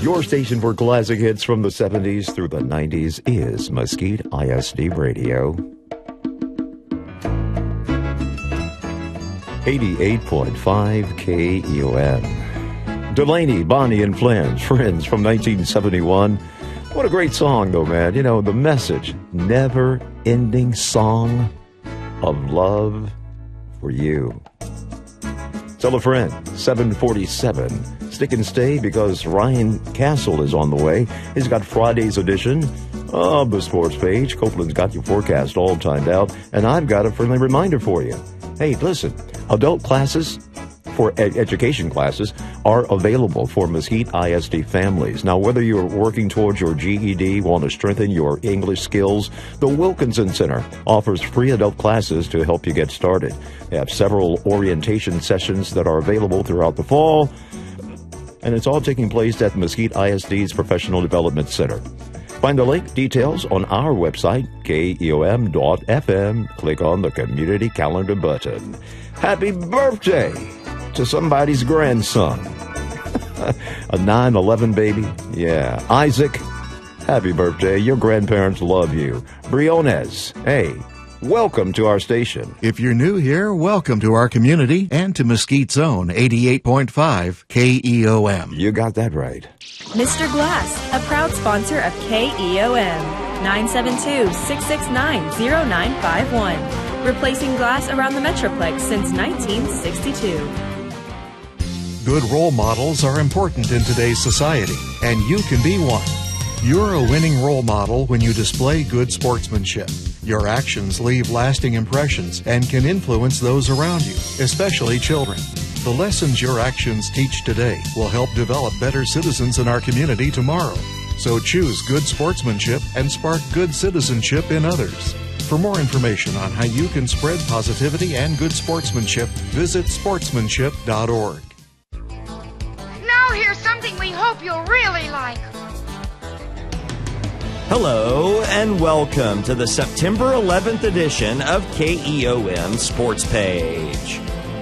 Your station for classic hits from the 70s through the 90s is Mesquite ISD Radio. 88.5 KEOM. Delaney, Bonnie, and Friends from 1971. What a great song, though, man. You know, the message, never-ending song of love for you. Tell a friend, 747. Stick and stay because Ryan Castle is on the way. He's got Friday's edition of the sports page. Copeland's got your forecast all timed out. And I've got a friendly reminder for you. Hey, listen, adult classes for education classes are available for Mesquite ISD families. Now, whether you're working towards your GED, want to strengthen your English skills, the Wilkinson Center offers free adult classes to help you get started. They have several orientation sessions that are available throughout the fall, and it's all taking place at Mesquite ISD's Professional Development Center. Find the link, details on our website, keom.fm. Click on the Community Calendar button. Happy birthday to somebody's grandson. A 9/11 baby. Yeah. Isaac, happy birthday. Your grandparents love you. Briones, hey, welcome to our station. If you're new here, welcome to our community and to Mesquite's own 88.5 KEOM. You got that right. Mr. Glass, a proud sponsor of KEOM. 972-669-0951. Replacing glass around the Metroplex since 1962. Good role models are important in today's society, and you can be one. You're a winning role model when you display good sportsmanship. Your actions leave lasting impressions and can influence those around you, especially children. The lessons your actions teach today will help develop better citizens in our community tomorrow. So choose good sportsmanship and spark good citizenship in others. For more information on how you can spread positivity and good sportsmanship, visit sportsmanship.org. Now here's something we hope you'll really like. Hello and welcome to the September 11th edition of KEOM Sports Page.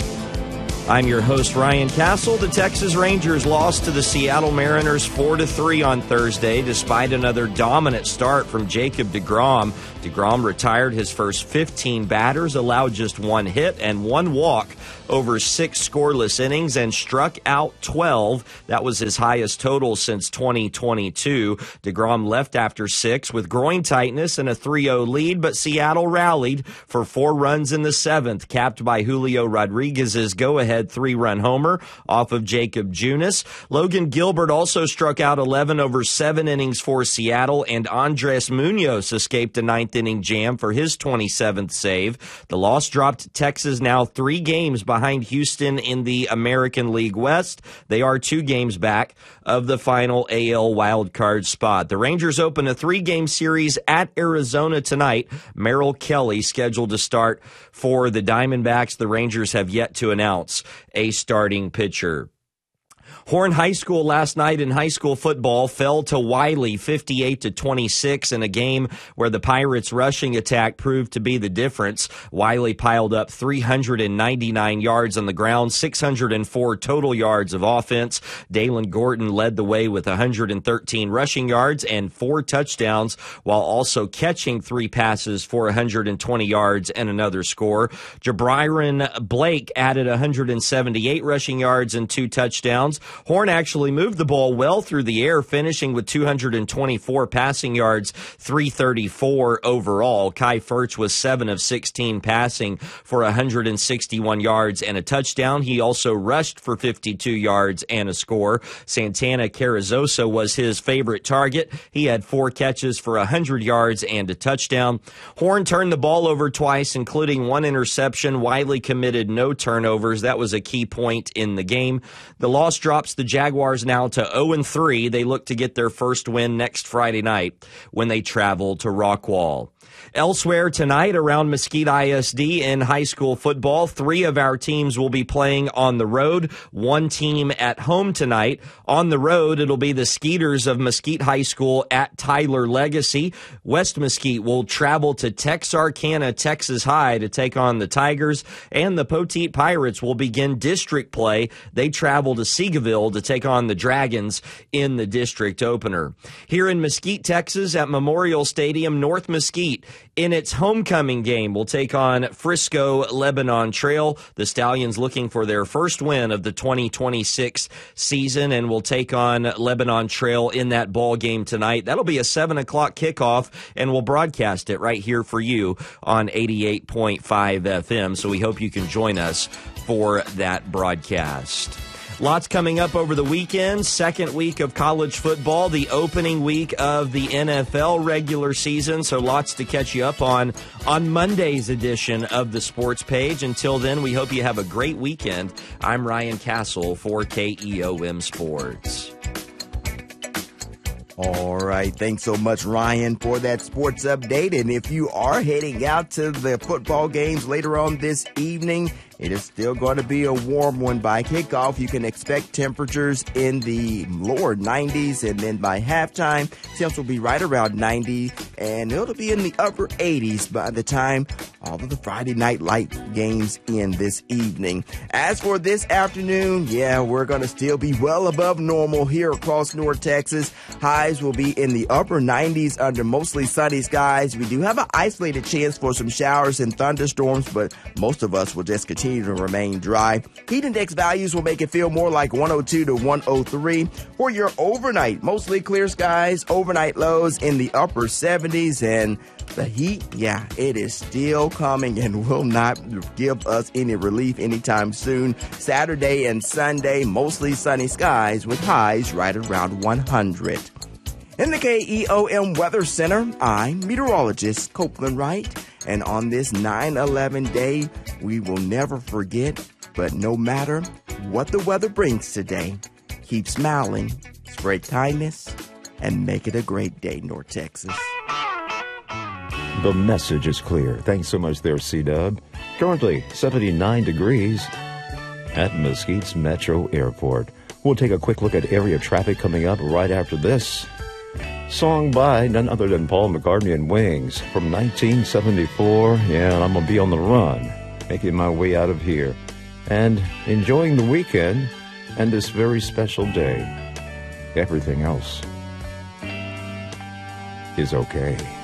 I'm your host, Ryan Castle. The Texas Rangers lost to the Seattle Mariners 4-3 on Thursday, despite another dominant start from Jacob deGrom. deGrom retired his first 15 batters, allowed just one hit and one walk over 6 scoreless innings, and struck out 12. That was his highest total since 2022. deGrom left after 6 with groin tightness and a 3-0 lead, but Seattle rallied for 4 runs in the 7th, capped by Julio Rodriguez's go-ahead 3-run homer off of Jacob Junis. Logan Gilbert also struck out 11 over 7 innings for Seattle, and Andres Munoz escaped a 9th-inning jam for his 27th save. The loss dropped Texas now 3 games behind Houston in the American League West. They are 2 games back of the final AL wildcard spot. The Rangers open a 3-game series at Arizona tonight. Merrill Kelly scheduled to start for the Diamondbacks. The Rangers have yet to announce a starting pitcher. Horn High School last night in high school football fell to Wiley 58-26 in a game where the Pirates' rushing attack proved to be the difference. Wiley piled up 399 yards on the ground, 604 total yards of offense. Dalen Gordon led the way with 113 rushing yards and 4 touchdowns, while also catching 3 passes for 120 yards and another score. Jabriron Blake added 178 rushing yards and 2 touchdowns. Horn actually moved the ball well through the air, finishing with 224 passing yards, 334 overall. Kai Furch was 7 of 16 passing for 161 yards and a touchdown. He also rushed for 52 yards and a score. Santana Carrizosa was his favorite target. He had 4 catches for 100 yards and a touchdown. Horn turned the ball over twice, including 1 interception. Wiley committed no turnovers. That was a key point in the game. The loss drops the Jaguars now to 0-3. They look to get their first win next Friday night when they travel to Rockwall. Elsewhere tonight around Mesquite ISD in high school football, 3 of our teams will be playing on the road, 1 team at home tonight. On the road, it'll be the Skeeters of Mesquite High School at Tyler Legacy. West Mesquite will travel to Texarkana, Texas High to take on the Tigers, and the Poteet Pirates will begin district play. They travel to Sea Seagoville to take on the Dragons in the district opener. Here in Mesquite, Texas at Memorial Stadium, North Mesquite in its homecoming game will take on Frisco Lebanon Trail. The Stallions looking for their first win of the 2026 season and will take on Lebanon Trail in that ball game tonight. That'll be a 7 o'clock kickoff, and we'll broadcast it right here for you on 88.5 FM. So we hope you can join us for that broadcast. Lots coming up over the weekend. Second week of college football, the opening week of the NFL regular season. So lots to catch you up on Monday's edition of the Sports Page. Until then, we hope you have a great weekend. I'm Ryan Castle for KEOM Sports. All right. Thanks so much, Ryan, for that sports update. And if you are heading out to the football games later on this evening, it is still going to be a warm one by kickoff. You can expect temperatures in the lower 90s, and then by halftime, temps will be right around 90, and it'll be in the upper 80s by the time all of the Friday night light games end this evening. As for this afternoon, we're going to still be well above normal here across North Texas. Highs will be in the upper 90s under mostly sunny skies. We do have an isolated chance for some showers and thunderstorms, but most of us will just continue to remain dry. Heat index values will make it feel more like 102 to 103. For your overnight, mostly clear skies, overnight lows in the upper 70s, and the heat, it is still coming and will not give us any relief anytime soon. Saturday and Sunday, mostly sunny skies with highs right around 100. In the KEOM Weather Center, I'm meteorologist Copeland Wright. And on this 9/11 day, we will never forget, but no matter what the weather brings today, keep smiling, spread kindness, and make it a great day, North Texas. The message is clear. Thanks so much there, C-Dub. Currently 79 degrees at Mesquite's Metro Airport. We'll take a quick look at area traffic coming up right after this. Song by none other than Paul McCartney and Wings from 1974. And I'm going to be on the run, making my way out of here and enjoying the weekend and this very special day. Everything else is okay.